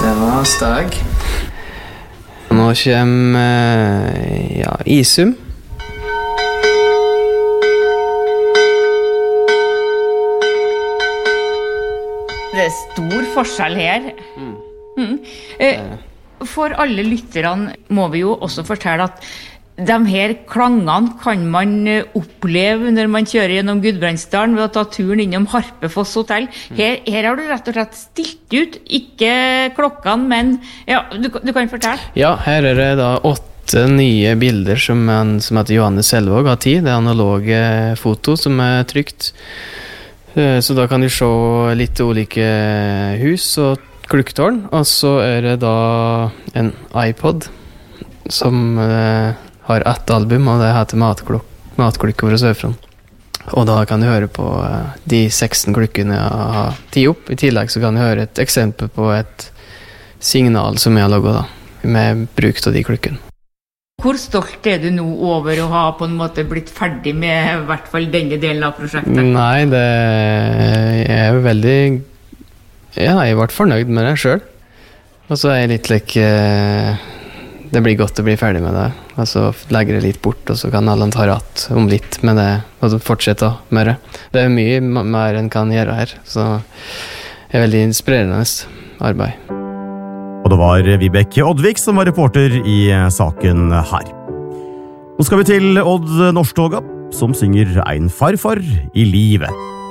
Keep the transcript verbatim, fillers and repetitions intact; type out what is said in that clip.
Det var stag. Nå kommer ja, Isum. Det er stor forskjell her. Mm. Mm. Eh, for alle lytterne må vi jo også fortelle at de her klangene kan man oppleve når man kjører gjennom Gudbrandsdalen ved å ta turen innom Harpefoss hotell. Her, her har du rett og slett stilt ut, ikke klokkene, men ja, du, du kan fortelle. Ja, her er det da åtte nye bilder som, en, som heter Johannes Selvåg har tid. Det er analoge foto som er trygt. Så da kan du se litt ulike hus og klukketårn. Og så er det da en iPod som eh, har ett album, og det heter Matklok Matklukker fra Sørfront. Og da kan du høre på eh, de seksten klukkene jeg har tid opp. I tillegg så kan du høre et eksempel på et signal som jeg har laget da, med bruk av de klukkene. Hvor stolt er du nå over å ha på en måte blitt ferdig med i hvert fall denne delen av prosjektet? Nei, det jeg er veldig ja, jeg har vært fornøyd med det selv. Og så er jeg litt like det blir godt å bli ferdig med det. Og så legger jeg litt bort, og så kan alle ta ratt om litt med det, og så fortsette med det. Det er mye mer enn kan gjøre her, så det er veldig inspirerende arbeid. Og det var Vibeke Oddvik som var reporter i saken her. Nå skal vi til Odd Norstoga, som synger Ein farfar i livet.